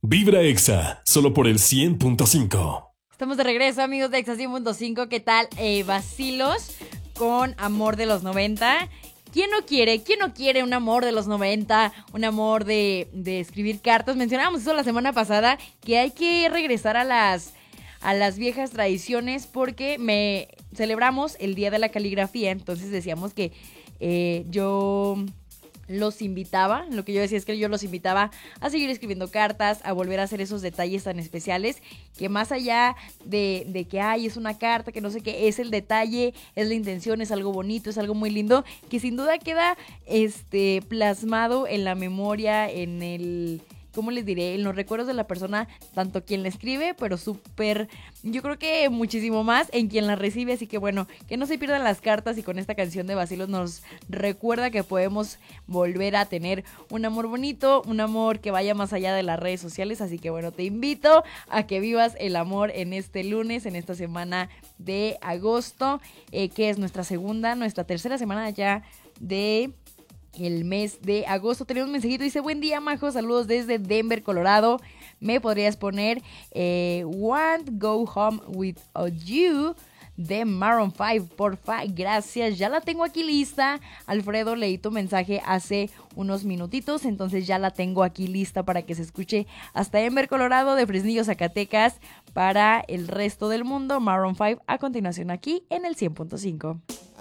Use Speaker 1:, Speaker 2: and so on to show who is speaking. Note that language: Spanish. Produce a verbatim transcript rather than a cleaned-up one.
Speaker 1: Vibra Exa, solo por el cien punto cinco.
Speaker 2: Estamos de regreso, amigos de Exa cien punto cinco. ¿Qué tal? Eh, vacilos con amor de los noventa. ¿Quién no quiere? ¿Quién no quiere un amor de los noventa? Un amor de, de escribir cartas. Mencionábamos eso la semana pasada, que hay que regresar a las, a las viejas tradiciones porque me celebramos el Día de la Caligrafía. Entonces decíamos que eh, yo... los invitaba, lo que yo decía es que yo los invitaba a seguir escribiendo cartas, a volver a hacer esos detalles tan especiales, que más allá de, de que ay, es una carta, que no sé qué, es el detalle, es la intención, es algo bonito, es algo muy lindo, que sin duda queda este plasmado en la memoria, en el... ¿cómo les diré? En los recuerdos de la persona, tanto quien la escribe, pero súper, yo creo que muchísimo más en quien la recibe. Así que bueno, que no se pierdan las cartas, y con esta canción de Vacilos nos recuerda que podemos volver a tener un amor bonito, un amor que vaya más allá de las redes sociales. Así que bueno, te invito a que vivas el amor en este lunes, en esta semana de agosto, eh, que es nuestra segunda, nuestra tercera semana ya de... el mes de agosto. Tenemos un mensajito, dice: buen día, Majo, saludos desde Denver, Colorado. Me podrías poner eh, Want Go Home Without You de Maroon cinco, porfa, gracias. Ya la tengo aquí lista. Alfredo, leí tu mensaje hace unos minutitos, entonces ya la tengo aquí lista para que se escuche hasta Denver, Colorado, de Fresnillo, Zacatecas, para el resto del mundo. Maroon cinco a continuación aquí en el cien punto cinco.